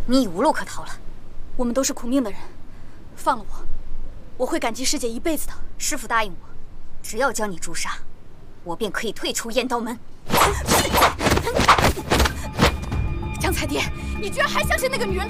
你已无路可逃了。 我们都是苦命的人，放了我，我会感激师姐一辈子的。 师父答应我，只要将你诛杀，我便可以退出燕刀门。 张彩蝶，你居然还相信那个女人的